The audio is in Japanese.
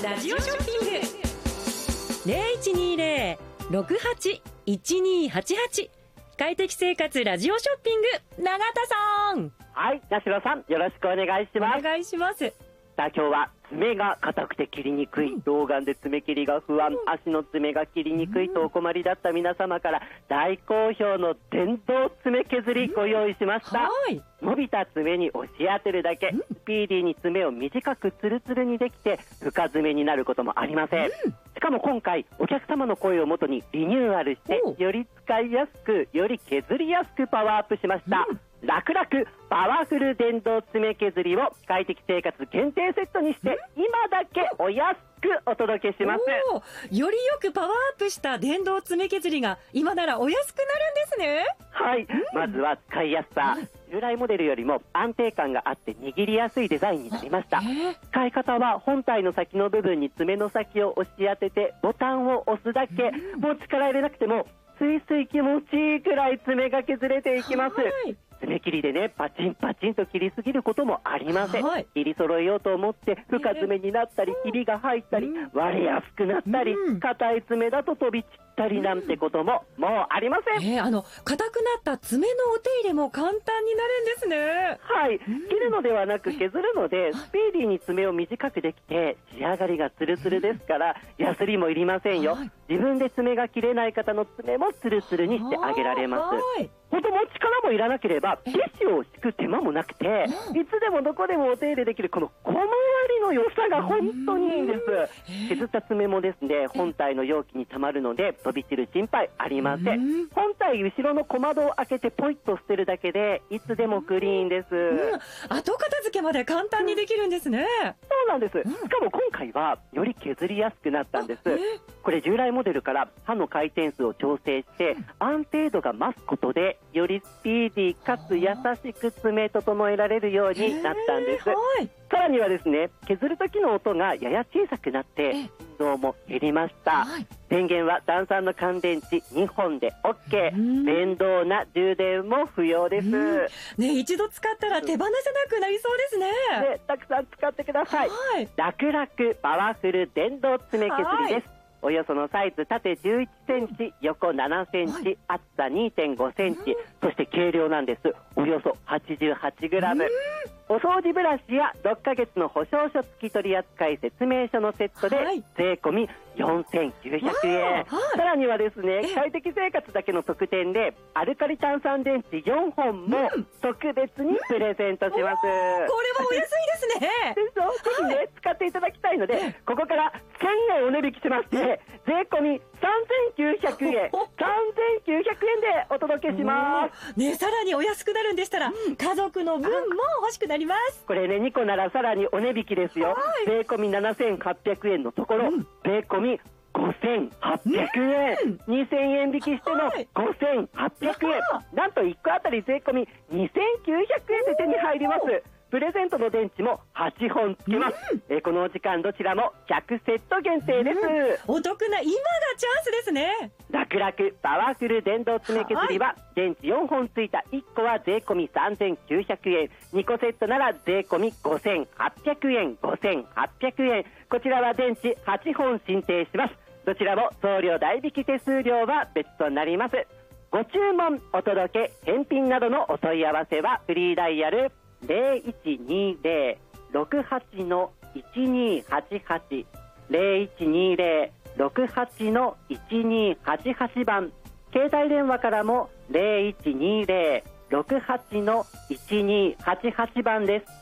ラジオショッピング 0120-68-1288 快適生活ラジオショッピング、永田さん。 はい、八代さん、よろしくお願いします。 お願いします。 さあ、今日は爪が硬くて切りにくい、童顔で爪切りが不安、足の爪が切りにくいとお困りだった皆様から大好評の電動爪削りご用意しました。伸びた爪に押し当てるだけ、スピーディーに爪を短くツルツルにできて深爪になることもありません。しかも今回お客様の声をもとにリニューアルして、より使いやすく、より削りやすくパワーアップしました。楽々パワフル電動爪削りを快適生活限定セットにして今だけお安くお届けします。 よりよくパワーアップした電動爪削りが今ならお安くなるんですね。 はい、まずは使いやすさ、従来モデルよりも安定感があって握りやすいデザインになりました。使い方は本体の先の部分に爪の先を押し当ててボタンを押すだけ、もう力入れなくてもスイスイ気持ちいいくらい爪が削れていきます。爪切りでね、パチンパチンと切りすぎることもありません。切り揃えようと思って深爪になったり、ひびが入ったり、割れやすくなったり、硬い爪だと飛び散ったりなんてことももうありません。 硬くなった爪のお手入れも簡単になるんですね。 はい、切るのではなく削るので、スピーディーに爪を短くできて仕上がりがツルツルですからヤスリもいりませんよ。自分で爪が切れない方の爪もツルツルにしてあげられます。本当も力もいらなければティッシュを敷く手間もなくて、いつでもどこでもお手入れできるこの小回りの良さが本当にいいんです。削った爪もですね、本体の容器にたまるので飛び散る心配ありません。本体後ろの小窓を開けてポイッと捨てるだけでいつでもクリーンです。 後片付けまで簡単にできるんですね。 そうなんです。しかも今回はより削りやすくなったんです。これ従来モデルから刃の回転数を調整して安定度が増すことでよりスピーディーかつ優しく爪整えられるようになったんです。さらにはですね、削る時の音がやや小さくなって振動も減りました。電源は単3の乾電池2本で OK。 面倒な充電も不要です。 一度使ったら手放せなくなりそうですね。 たくさん使ってください。楽々パワフル電動爪削りです。およそのサイズ、縦11センチ、横7センチ、厚さ 2.5 センチ、そして軽量なんです。およそ88グラム。お掃除ブラシや6ヶ月の保証書付き取扱説明書のセットで税込み4900円。さらにはですね、快適生活だけの特典でアルカリ炭酸電池4本も特別にプレゼントします。これはお安いですね。 ぜひね、使っていただきたいので、ここから1000円お値引きしまして、税込み3900円、3900円でお届けします。 さらにお安くなるんでしたら、家族の分も欲しくなります。 これね、2個ならさらにお値引きですよ。税込み7800円のところ、税込み5800円、2000円引きしての5800円、なんと1個あたり税込み2900円で手に入ります。プレゼントの電池も8本付けます。このお時間どちらも100セット限定です。 お得な今がチャンスですね。 楽々パワフル電動爪削りは電池4本付いた1個は税込み3900円、2個セットなら税込み5800円、5800円。こちらは電池8本進呈します。どちらも送料代引き手数料は別となります。ご注文、お届け、返品などのお問い合わせはフリーダイヤル0120-68-1288 0120-68-1288番、携帯電話からも0120-68-1288番です。